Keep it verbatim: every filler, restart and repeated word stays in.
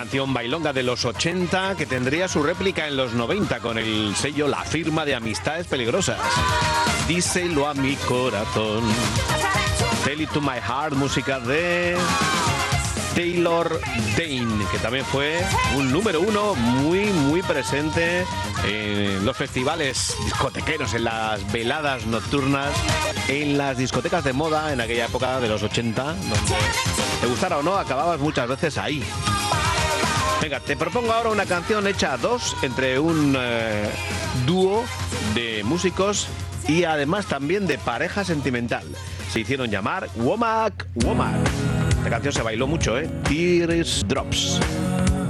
canción bailonga de los ochenta que tendría su réplica en los noventa con el sello La Firma de Amistades Peligrosas. Díselo a mi corazón. Tell It to My Heart, música de Taylor Dayne, que también fue un número uno muy, muy presente en los festivales discotequeros, en las veladas nocturnas, en las discotecas de moda en aquella época de los ochenta, donde te gustara o no, acababas muchas veces ahí. Venga, te propongo ahora una canción hecha a dos entre un eh, dúo de músicos y además también de pareja sentimental. Se hicieron llamar Womack Womack. Esta canción se bailó mucho, ¿eh? Tears Drops.